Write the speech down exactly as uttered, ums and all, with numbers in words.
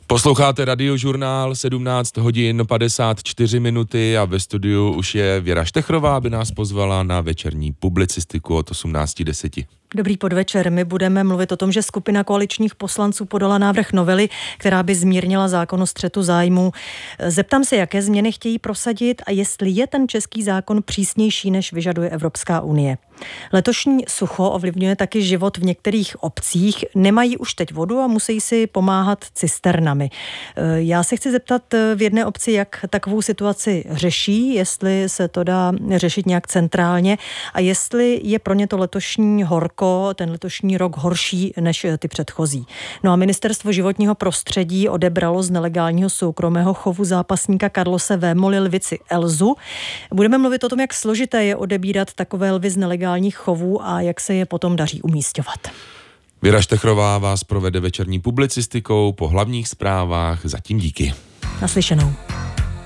Posloucháte Radiožurnál, sedmnáct hodin padesát čtyři minuty a ve studiu už je Věra Štechrová, aby nás pozvala na večerní publicistiku od osmnáct deset. Dobrý podvečer. My budeme mluvit o tom, že skupina koaličních poslanců podala návrh novely, která by zmírnila zákon o střetu zájmů. Zeptám se, jaké změny chtějí prosadit a jestli je ten český zákon přísnější, než vyžaduje Evropská unie. Letošní sucho ovlivňuje taky život v některých obcích. Nemají už teď vodu a musí si pomáhat cisternami. Já se chci zeptat v jedné obci, jak takovou situaci řeší, jestli se to dá řešit nějak centrálně a jestli je pro ně to letošní horko, ten letošní rok horší než ty předchozí. No a Ministerstvo životního prostředí odebralo z nelegálního soukromého chovu zápasníka Carlose Vémoly lvici Elzu. Budeme mluvit o tom, jak složité je odebírat takové lvy z nelegálních chovů a jak se je potom daří umísťovat. Věra Štechrová vás provede večerní publicistikou po hlavních zprávách. Zatím díky. Naslyšenou.